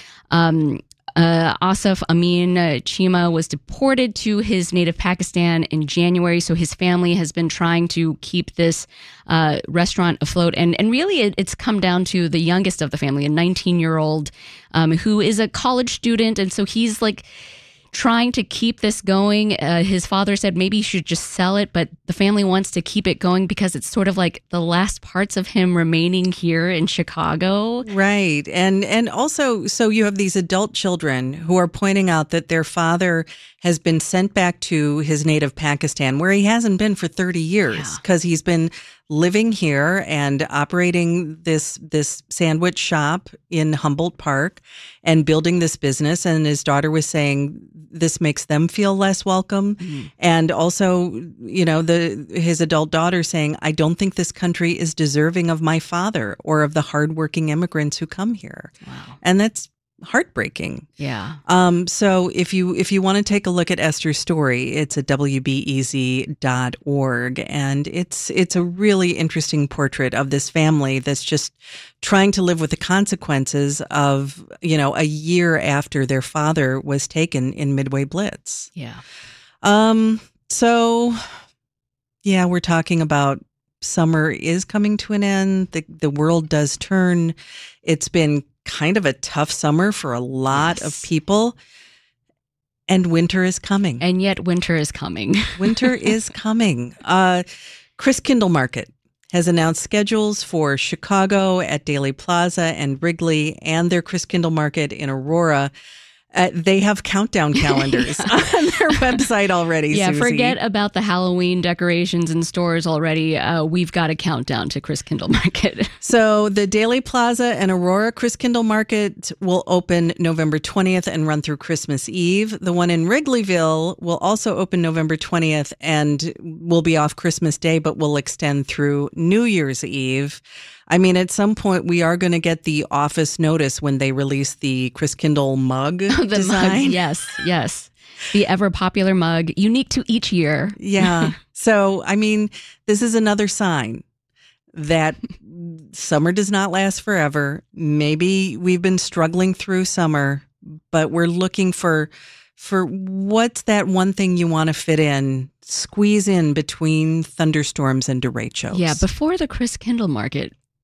Asif Amin Chima was deported to his native Pakistan in January, so his family has been trying to keep this restaurant afloat. And really, it's come down to the youngest of the family, a 19-year-old who is a college student, and so he's like trying to keep this going. His father said maybe he should just sell it, but the family wants to keep it going because it's sort of like the last parts of him remaining here in Chicago. Right. And also, so you have these adult children who are pointing out that their father has been sent back to his native Pakistan, where he hasn't been for 30 years because he's been living here and operating this sandwich shop in Humboldt Park and building this business. And his daughter was saying this makes them feel less welcome. And also, his adult daughter saying, I don't think this country is deserving of my father or of the hardworking immigrants who come here. Wow. And that's heartbreaking. Yeah. So if you want to take a look at Esther's story, it's at wbez.org, and it's a really interesting portrait of this family that's just trying to live with the consequences of, a year after their father was taken in Midway Blitz. Yeah. So yeah, we're talking about summer is coming to an end. The world does turn. It's been kind of a tough summer for a lot of people. And winter is coming. And yet winter is coming. Winter is coming. Christkindl Market has announced schedules for Chicago at Daley Plaza and Wrigley and their Christkindl Market in Aurora. They have countdown calendars on their website already, Yeah, Susie. forget about the Halloween decorations in stores already. We've got a countdown to Christkindl Market. So the Daley Plaza and Aurora Christkindl Market will open November 20th and run through Christmas Eve. The one in Wrigleyville will also open November 20th and will be off Christmas Day, but will extend through New Year's Eve. I mean, at some point, we are going to get the office notice when they release the Christkindl mug design. Mug, yes. The ever popular mug, unique to each year. Yeah. So, I mean, this is another sign that summer does not last forever. Maybe we've been struggling through summer, but we're looking for what's that one thing you want to fit in, squeeze in between thunderstorms and derechos. Yeah, before the Christkindl Market,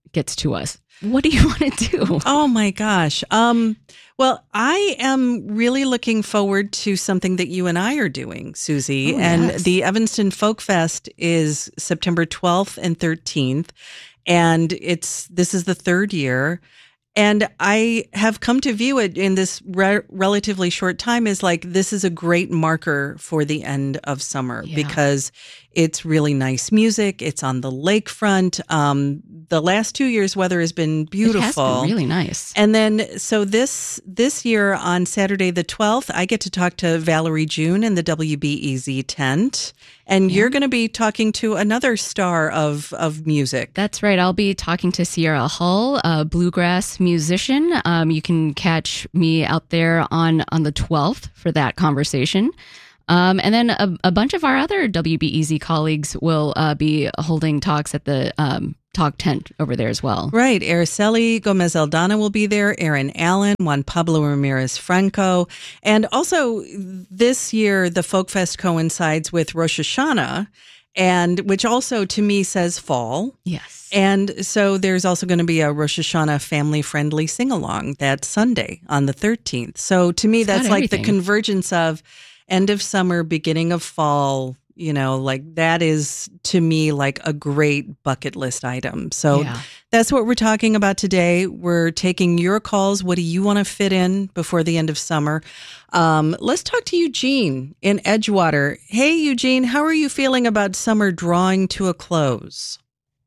gets to us. What do you want to do? Oh my gosh. Well, I am really looking forward to something that you and I are doing, Susie. And the Evanston Folk Fest is September 12th and 13th. And this is the third year. And I have come to view it in this relatively short time as like, this is a great marker for the end of summer because it's really nice music. It's on the lakefront. The last 2 years, weather has been beautiful. It has been really nice. And then, so this year on Saturday the 12th, I get to talk to Valerie June in the WBEZ tent. And you're going to be talking to another star of music. That's right. I'll be talking to Sierra Hull, a bluegrass musician. You can catch me out there on the 12th for that conversation. And then a bunch of our other WBEZ colleagues will be holding talks at the talk tent over there as well. Right. Araceli Gomez Aldana will be there, Aaron Allen, Juan Pablo Ramirez Franco. And also this year, the Folk Fest coincides with Rosh Hashanah, and which also to me says fall. Yes. And so there's also going to be a Rosh Hashanah family-friendly sing-along that Sunday on the 13th. So to me, that's like the convergence of end of summer, beginning of fall. You know, like that is to me like a great bucket list item. So that's what we're talking about today. We're taking your calls. What do you want to fit in before the end of summer? Let's talk to Eugene in Edgewater. Hey, Eugene, how are you feeling about summer drawing to a close?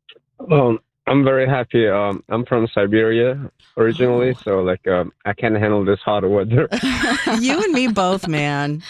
I'm very happy. I'm from Siberia originally, so like I can't handle this hot weather. You and me both, man.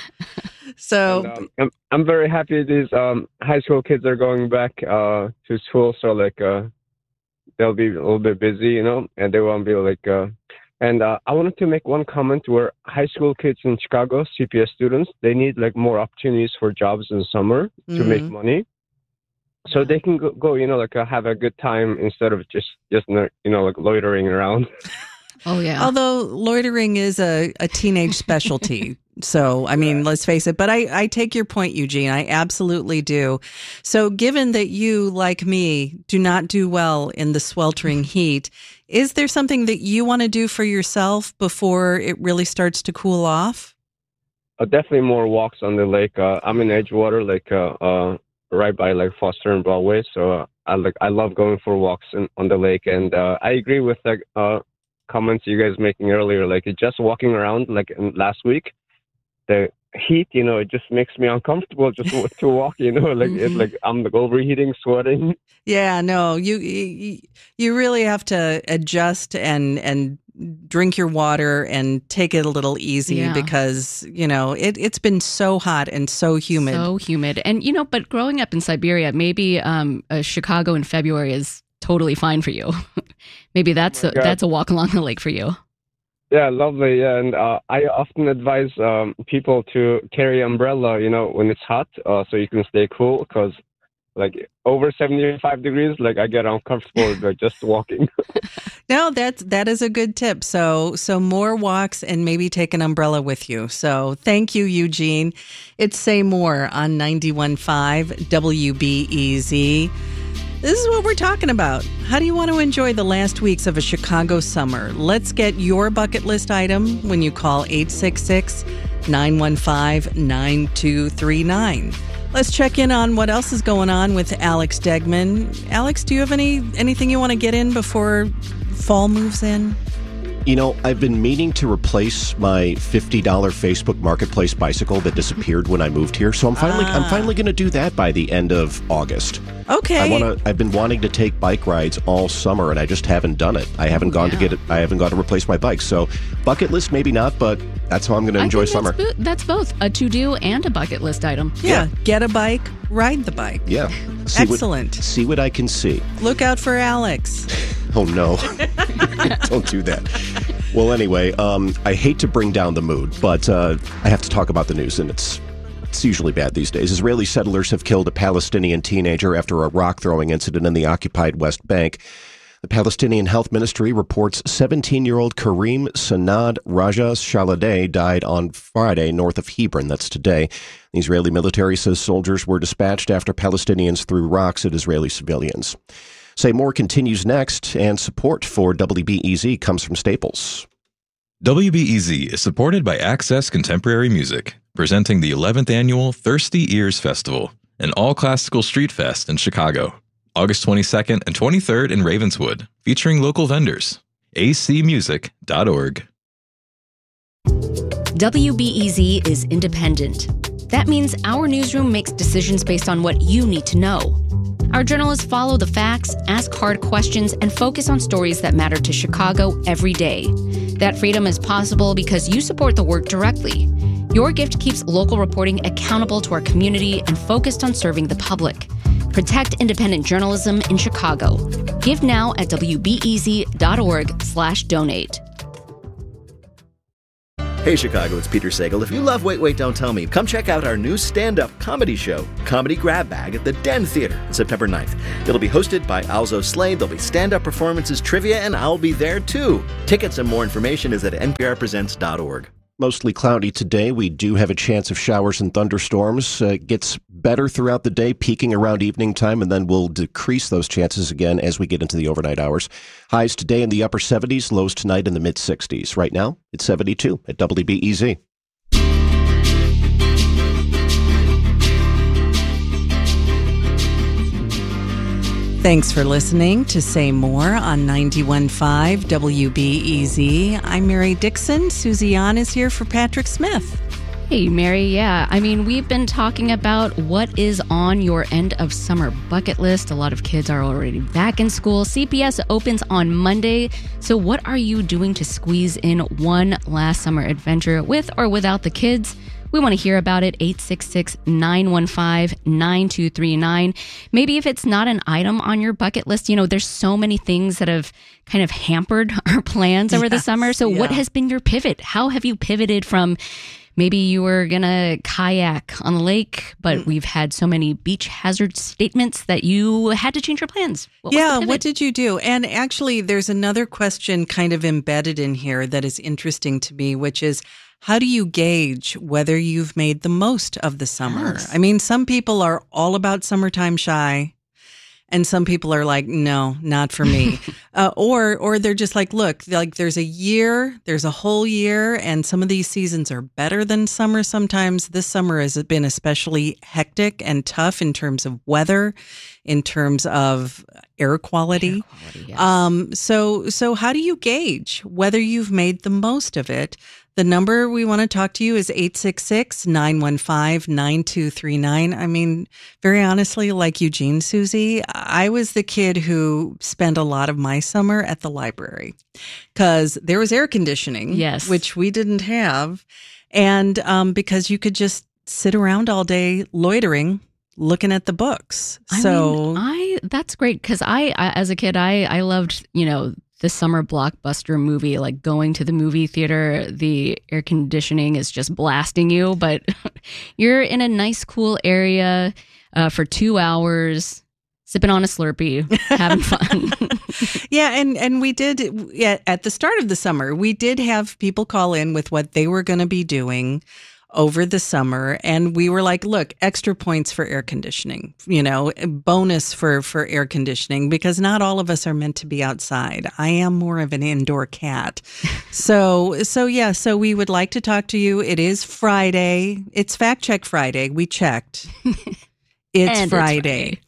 So and, I'm very happy these high school kids are going back to school, so like they'll be a little bit busy, you know, and they won't be like. And I wanted to make one comment where high school kids in Chicago, CPS students, they need like more opportunities for jobs in summer to make money. So they can go, you know, like have a good time instead of just you know, like loitering around. Oh, yeah. Although loitering is a teenage specialty. So, I mean, let's face it. But I take your point, Eugene. I absolutely do. So given that you, like me, do not do well in the sweltering heat, is there something that you want to do for yourself before it really starts to cool off? Definitely more walks on the lake. I'm in Edgewater, like right by like Foster and Broadway. So I love going for walks on the lake. And I agree with like comments you guys making earlier. Like just walking around like last week, the heat, you know, it just makes me uncomfortable just to walk, you know, like it's like I'm like overheating, sweating. Yeah, no, you really have to adjust and drink your water and take it a little easy because, you know, it's been so hot and so humid. So humid. And, you know, but growing up in Siberia, maybe Chicago in February is totally fine for you. Maybe that's a walk along the lake for you. Yeah, lovely. Yeah, and I often advise people to carry umbrella, you know, when it's hot, so you can stay cool. Because like over 75 degrees, like I get uncomfortable like just walking. No, that is a good tip. So more walks and maybe take an umbrella with you. So thank you, Eugene. It's Say More on 91.5 WBEZ. This is what we're talking about. How do you want to enjoy the last weeks of a Chicago summer? Let's get your bucket list item when you call 866-915-9239. Let's check in on what else is going on with Alex Degman. Alex, do you have anything you want to get in before fall moves in? You know, I've been meaning to replace my $50 Facebook Marketplace bicycle that disappeared when I moved here. So I'm finally going to do that by the end of August. Okay. I've been wanting to take bike rides all summer, and I just haven't done it. I haven't gone to get it. I haven't gone to replace my bike. So bucket list, maybe not, but that's how I'm going to enjoy summer. That's both a to-do and a bucket list item. Yeah. Get a bike, ride the bike. Yeah. Excellent. See what I can see. Look out for Alex. Oh, no. Don't do that. Well, anyway, I hate to bring down the mood, but I have to talk about the news, and it's usually bad these days. Israeli settlers have killed a Palestinian teenager after a rock-throwing incident in the occupied West Bank. The Palestinian Health Ministry reports 17-year-old Karim Sanad Raja Shaladeh died on Friday north of Hebron. That's today. The Israeli military says soldiers were dispatched after Palestinians threw rocks at Israeli civilians. Say More continues next, and support for WBEZ comes from Staples. WBEZ is supported by Access Contemporary Music, presenting the 11th annual Thirsty Ears Festival, an all-classical street fest in Chicago. August 22nd and 23rd in Ravenswood, featuring local vendors. acmusic.org. WBEZ is independent. That means our newsroom makes decisions based on what you need to know. Our journalists follow the facts, ask hard questions, and focus on stories that matter to Chicago every day. That freedom is possible because you support the work directly. Your gift keeps local reporting accountable to our community and focused on serving the public. Protect independent journalism in Chicago. Give now at wbez.org/donate. Hey Chicago, it's Peter Sagal. If you love Wait, Wait, Don't Tell Me, come check out our new stand-up comedy show, Comedy Grab Bag, at the Den Theater on September 9th. It'll be hosted by Alzo Slade, there'll be stand-up performances, trivia, and I'll be there too. Tickets and more information is at nprpresents.org. Mostly cloudy today. We do have a chance of showers and thunderstorms. Gets better throughout the day, peaking around evening time, and then we'll decrease those chances again as we get into the overnight hours. Highs today in the upper 70s, lows tonight in the mid-60s. Right now, it's 72 at WBEZ. Thanks for listening to Say More on 91.5 WBEZ. I'm Mary Dixon. Susie An is here for Patrick Smith. Hey, Mary. Yeah, I mean, we've been talking about what is on your end of summer bucket list. A lot of kids are already back in school. CPS opens on Monday. So what are you doing to squeeze in one last summer adventure with or without the kids? We want to hear about it. 866-915-9239. Maybe if it's not an item on your bucket list, you know, there's so many things that have kind of hampered our plans over the summer. So what has been your pivot? How have you pivoted from maybe you were going to kayak on the lake, but we've had so many beach hazard statements that you had to change your plans? What did you do? And actually, there's another question kind of embedded in here that is interesting to me, which is, how do you gauge whether you've made the most of the summer? Yes. I mean, some people are all about summertime shy, and some people are like, no, not for me. Or they're just like, look, like there's a whole year, and some of these seasons are better than summer sometimes. This summer has been especially hectic and tough in terms of weather, in terms of air quality. Yes. So how do you gauge whether you've made the most of it? The number we want to talk to you is 866-915-9239. I mean, very honestly, like Eugene, Susie, I was the kid who spent a lot of my summer at the library because there was air conditioning, yes, which we didn't have. And because you could just sit around all day loitering, looking at the books. That's great because I, as a kid, I loved, you know, the summer blockbuster movie, like going to the movie theater, the air conditioning is just blasting you, but you're in a nice, cool area for 2 hours, sipping on a Slurpee, having fun. Yeah, and we did, at the start of the summer, we did have people call in with what they were going to be doing over the summer. And we were like, look, extra points for air conditioning, you know, bonus for air conditioning, because not all of us are meant to be outside. I am more of an indoor cat. So we would like to talk to you. It is Friday. It's Fact Check Friday. We checked. It's Friday.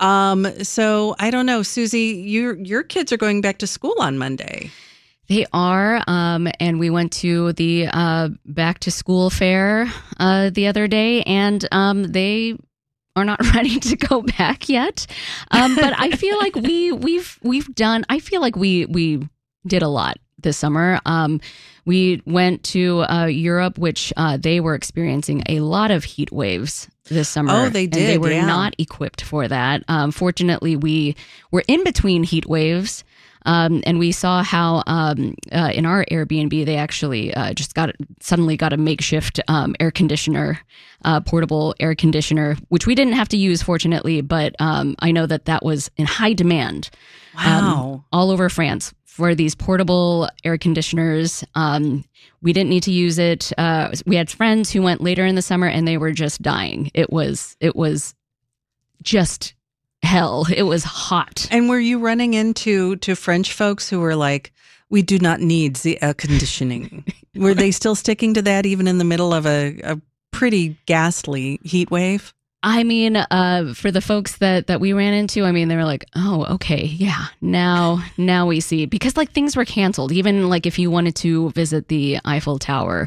So I don't know, Susie, your kids are going back to school on Monday. They are, and we went to the back to school fair the other day, and they are not ready to go back yet. But I feel like we've done. I feel like we did a lot this summer. We went to Europe, which they were experiencing a lot of heat waves this summer. Oh, they did. And they were not equipped for that. Fortunately, we were in between heat waves. And we saw how in our Airbnb, they actually just suddenly got a makeshift air conditioner, portable air conditioner, which we didn't have to use, fortunately. But I know that was in high demand. Wow. All over France for these portable air conditioners. We didn't need to use it. We had friends who went later in the summer and they were just dying. It was just hell. It was hot. And were you running into French folks who were like, we do not need the air conditioning? Were they still sticking to that even in the middle of a pretty ghastly heat wave? I mean, for the folks that we ran into, I mean, they were like, oh, okay, yeah, now we see. Because like things were canceled. Even like if you wanted to visit the Eiffel Tower,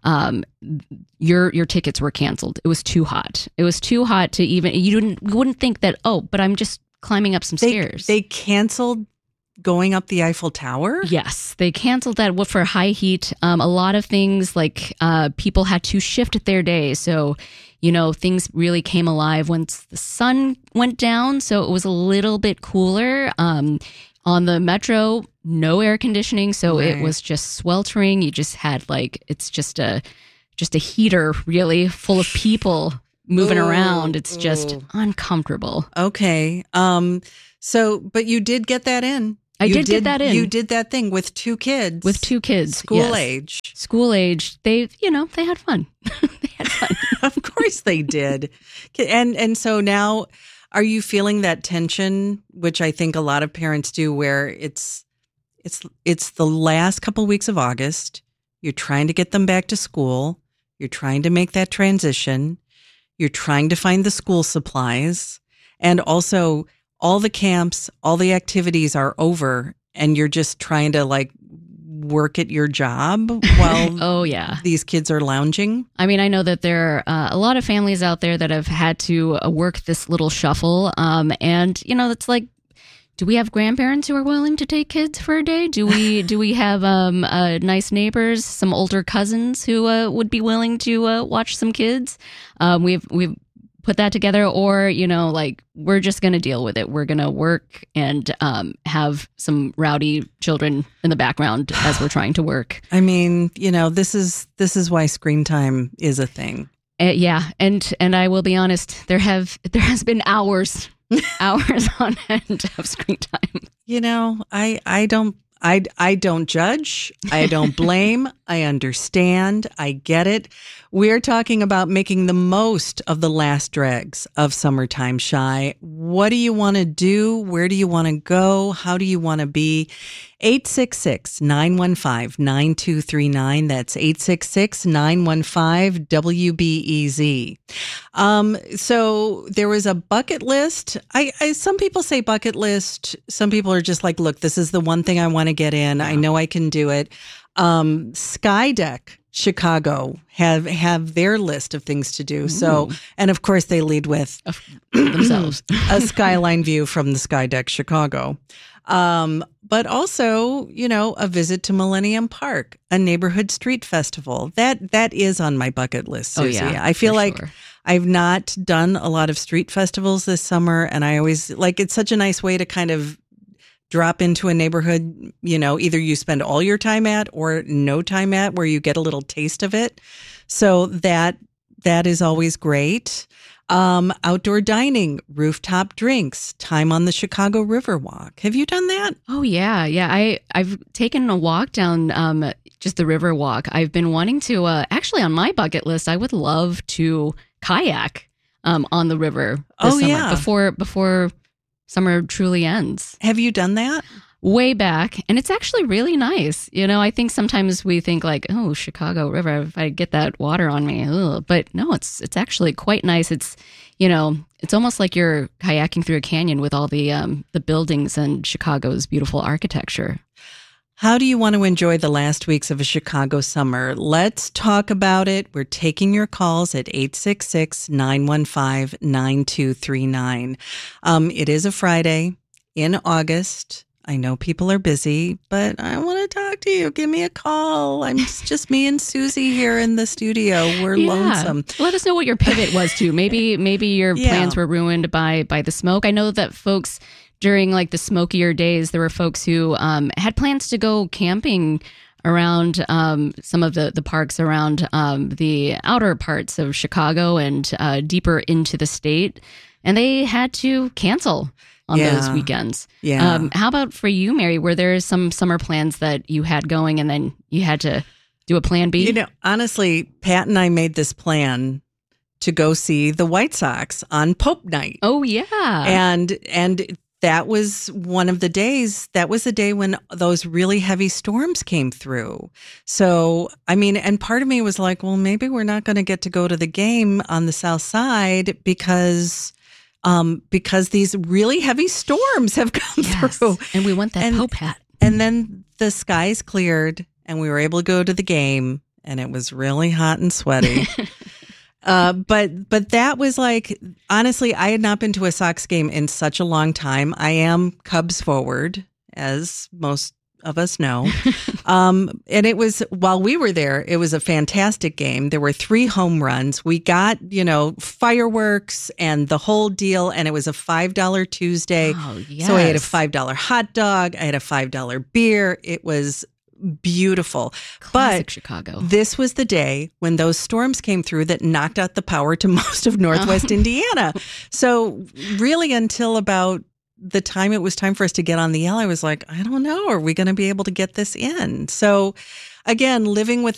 your tickets were canceled. It was too hot. It was too hot to even, you wouldn't think that, oh, but I'm just climbing up some stairs. They canceled going up the Eiffel Tower? Yes, they canceled that for high heat. A lot of things like people had to shift their day. So, things really came alive once the sun went down. So it was a little bit cooler. On the metro, no air conditioning. So It was just sweltering. You just had it's just a heater really full of people moving around. It's just uncomfortable. Okay. But you did get that in. I did get that in. You did that thing with two kids. School age. School age. They had fun. Of course they did. And so now, are you feeling that tension, which I think a lot of parents do, where it's the last couple weeks of August, you're trying to get them back to school, you're trying to make that transition, you're trying to find the school supplies, and also all the camps, all the activities are over, and you're just trying to work at your job while these kids are lounging? I mean, I know that there are a lot of families out there that have had to work this little shuffle. And, it's like, do we have grandparents who are willing to take kids for a day? Do we have nice neighbors, some older cousins who would be willing to watch some kids? We've put that together, or we're just going to deal with it. We're going to work and have some rowdy children in the background as we're trying to work. I mean, this is why screen time is a thing. Yeah, and I will be honest, there has been hours on end of screen time. I don't judge. I don't blame. I understand. I get it. We're talking about making the most of the last dregs of summertime, Shy. What do you want to do? Where do you want to go? How do you want to be? 866-915-9239. That's 866-915-WBEZ. So there was a bucket list. Some people say bucket list. Some people are just like, look, this is the one thing I want to get in. I know I can do it. Skydeck Chicago have their list of things to do. So, and of course they lead with themselves a skyline view from the Skydeck Chicago. But also, a visit to Millennium Park, a neighborhood street festival. That is on my bucket list, Susie. Oh, yeah, I feel like I've not done a lot of street festivals this summer, and I always it's such a nice way to kind of drop into a neighborhood, either you spend all your time at or no time at, where you get a little taste of it. So that is always great. Outdoor dining, rooftop drinks, time on the Chicago Riverwalk. Have you done that? Oh, yeah. Yeah. I've taken a walk down just the Riverwalk. I've been wanting to, actually on my bucket list, I would love to kayak on the river this summer, yeah. before summer truly ends. Have you done that? Way back, and it's actually really nice. I think sometimes we think oh, Chicago River, if I get that water on me, ugh. But no, it's actually quite nice. It's it's almost like you're kayaking through a canyon with all the buildings and Chicago's beautiful architecture. How do you want to enjoy the last weeks of a Chicago summer? Let's talk about it. We're taking your calls at 866-915-9239. It is a Friday in August. I know people are busy, but I want to talk to you. Give me a call. It's just me and Susie here in the studio. We're lonesome. Let us know what your pivot was to. Maybe your plans were ruined by the smoke. I know that folks during the smokier days, there were folks who had plans to go camping around some of the parks around the outer parts of Chicago and deeper into the state, and they had to cancel on those weekends. Yeah. How about for you, Mary? Were there some summer plans that you had going and then you had to do a plan B? Honestly, Pat and I made this plan to go see the White Sox on Pope Night. Oh, yeah. And that was one of the days. That was the day when those really heavy storms came through. So, I mean, and part of me was like, well, maybe we're not going to get to go to the game on the South Side because these really heavy storms have come through. And we want that Pope hat. And then the skies cleared and we were able to go to the game, and it was really hot and sweaty. But that was like, honestly, I had not been to a Sox game in such a long time. I am Cubs forward, as most of us know. And it was, while we were there, it was a fantastic game. There were 3 home runs. We got, fireworks and the whole deal. And it was a $5 Tuesday. Oh, yes. So I had a $5 hot dog. I had a $5 beer. It was beautiful. Classic but Chicago. This was the day when those storms came through that knocked out the power to most of Northwest Indiana. So really until about the time it was time for us to get on the L, I was like, I don't know, are we going to be able to get this in? So again, living with